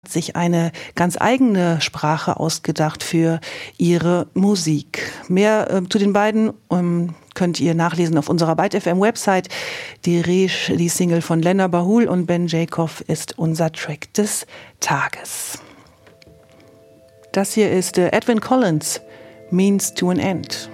sich eine ganz eigene Sprache ausgedacht für ihre Musik. Mehr zu den beiden könnt ihr nachlesen auf unserer Byte FM Website. Die Single von Lena Bahul und Ben Jacob ist unser Track des Tages. Das hier ist Edwyn Collins, Means to an End.